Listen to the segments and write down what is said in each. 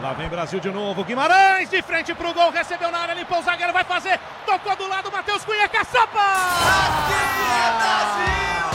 Lá vem Brasil de novo, Guimarães de frente pro gol, recebeu na área, limpou o zagueiro, vai fazer, tocou do lado, Matheus Cunha, caçapa! Aqui é Brasil!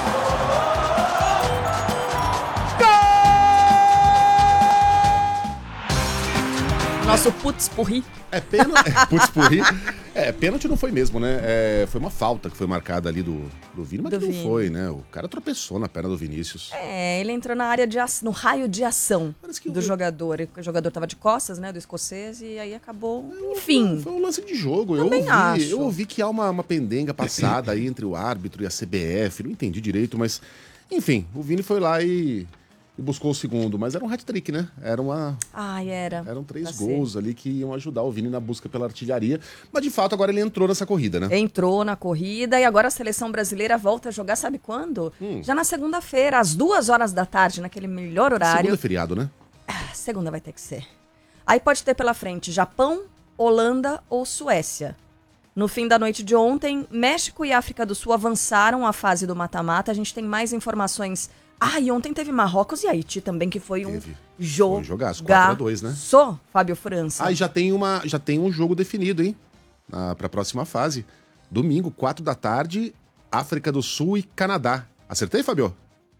Gol! Nosso putz-purri. É pena, putz-purri. Pênalti não foi mesmo, né? Foi uma falta que foi marcada ali do Vini, mas Do que não Vini. foi, né? O cara tropeçou na perna do Vinícius. Ele entrou na área no raio de ação Parece que do jogador. O jogador tava de costas, né, do escocês, e aí acabou, enfim. Foi um lance de jogo. Também acho. Eu ouvi que há uma pendenga passada aí entre o árbitro e a CBF. Não entendi direito, mas... Enfim, o Vini foi lá e buscou o segundo. Mas era um hat-trick, né? Eram 3 gols ali que iam ajudar o Vini na busca pela artilharia. Mas, de fato, agora ele entrou nessa corrida, né? Entrou na corrida e agora a seleção brasileira volta a jogar, sabe quando? Já na segunda-feira, às 2h da tarde, naquele melhor horário. Segunda é feriado, né? Segunda vai ter que ser. Aí pode ter pela frente Japão, Holanda ou Suécia. No fim da noite de ontem, México e África do Sul avançaram a fase do mata-mata. A gente tem mais informações. E ontem teve Marrocos e Haiti também, que foi um jogo. Foi um jogaço, 4-2, né? Só Fábio França. E já tem um jogo definido, hein? Pra próxima fase. Domingo, 4 da tarde, África do Sul e Canadá. Acertei, Fábio?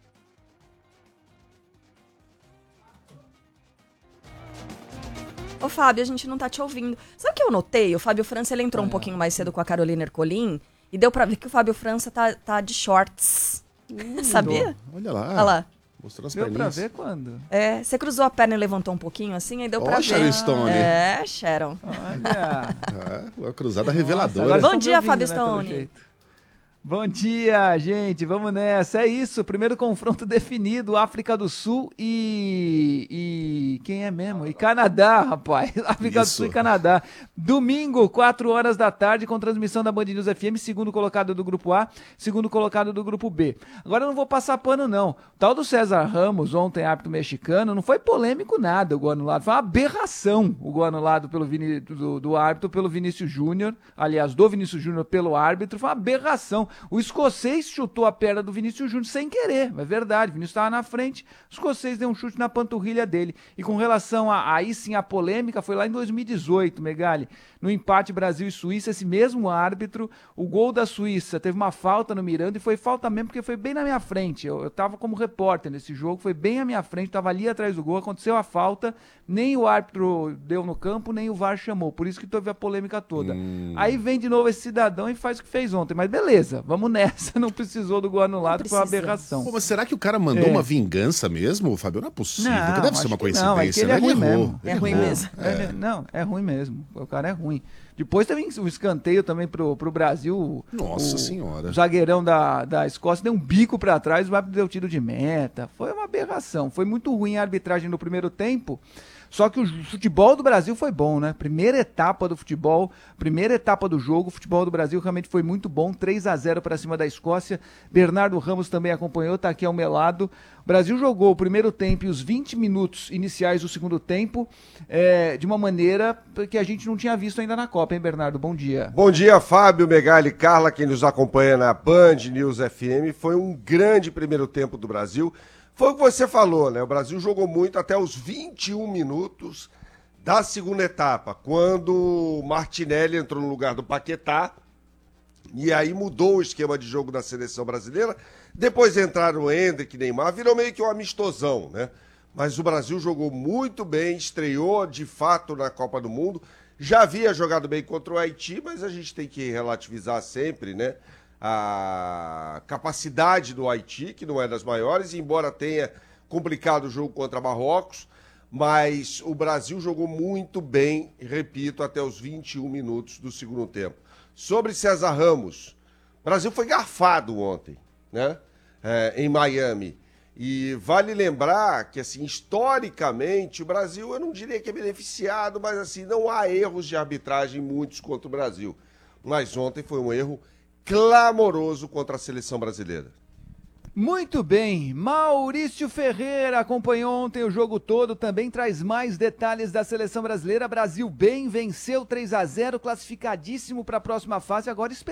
Ô, Fábio, a gente não tá te ouvindo. Sabe o que eu notei? O Fábio França, ele entrou um pouquinho mais cedo com a Carolina Ercolim e deu pra ver que o Fábio França tá de shorts. Sabia? Olha lá. Olha lá. Mostrou as Deu pra perninhas. ver quando? Você cruzou a perna e levantou um pouquinho assim, aí deu pra ver. Sharon Stone. Sharon. Olha. Uma cruzada reveladora. Agora Bom estão dia, me ouvindo, Fábio né, pelo Stone. jeito. Bom dia, gente. Vamos nessa. É isso. Primeiro confronto definido. África do Sul e quem é mesmo? E Canadá, rapaz. África do Sul e Canadá. Domingo, 4h da tarde, com transmissão da Band News FM. Segundo colocado do grupo A, segundo colocado do grupo B. Agora eu não vou passar pano, não. O tal do César Ramos, ontem árbitro mexicano, não foi polêmico nada o gol anulado. Foi uma aberração o gol anulado do árbitro pelo Vinícius Júnior. Aliás, do Vinícius Júnior pelo árbitro. Foi uma aberração. O escocês chutou a perna do Vinícius Júnior sem querer, é verdade, o Vinícius estava na frente, o escocês deu um chute na panturrilha dele. E com relação aí sim a polêmica, foi lá em 2018, Megali, no empate Brasil e Suíça, esse mesmo árbitro, o gol da Suíça, teve uma falta no Miranda e foi falta mesmo porque foi bem na minha frente, eu tava como repórter nesse jogo, foi bem à minha frente, tava ali atrás do gol, aconteceu a falta, nem o árbitro deu no campo, nem o VAR chamou, por isso que teve a polêmica toda. Aí vem de novo esse cidadão e faz o que fez ontem, mas beleza, vamos nessa, não precisou do gol anulado, foi uma aberração. Pô, mas será que o cara mandou uma vingança mesmo, Fábio? Não é possível, Não, deve ser uma coincidência, não, é que ele né? é ruim Ele errou. mesmo. É ruim mesmo. Não, é ruim mesmo. O cara é ruim. Depois teve o escanteio também pro Brasil. Nossa senhora. O zagueirão da Escócia deu um bico pra trás, o árbitro deu tiro de meta. Foi uma aberração. Foi muito ruim a arbitragem no primeiro tempo. Só que o futebol do Brasil foi bom, né? Primeira etapa do futebol, primeira etapa do jogo, o futebol do Brasil realmente foi muito bom, 3-0 para cima da Escócia. Bernardo Ramos também acompanhou, tá aqui ao meu lado. O Brasil jogou o primeiro tempo e os 20 minutos iniciais do segundo tempo de uma maneira que a gente não tinha visto ainda na Copa, hein, Bernardo? Bom dia. Bom dia, Fábio, Megali, Carla, quem nos acompanha na Band News FM. Foi um grande primeiro tempo do Brasil. Foi o que você falou, né? O Brasil jogou muito até os 21 minutos da segunda etapa, quando o Martinelli entrou no lugar do Paquetá e aí mudou o esquema de jogo da seleção brasileira. Depois entraram o Endrick e Neymar, virou meio que um amistosão, né? Mas o Brasil jogou muito bem, estreou de fato na Copa do Mundo. Já havia jogado bem contra o Haiti, mas a gente tem que relativizar sempre, né? A capacidade do Haiti, que não é das maiores, embora tenha complicado o jogo contra Marrocos, mas o Brasil jogou muito bem, repito, até os 21 minutos do segundo tempo. Sobre César Ramos, o Brasil foi garfado ontem, né? Em Miami. E vale lembrar que, assim, historicamente, o Brasil, eu não diria que é beneficiado, mas assim, não há erros de arbitragem muitos contra o Brasil. Mas ontem foi um erro clamoroso contra a seleção brasileira. Muito bem, Maurício Ferreira acompanhou ontem o jogo todo, também traz mais detalhes da seleção brasileira. Brasil bem, venceu 3-0, classificadíssimo para a próxima fase, agora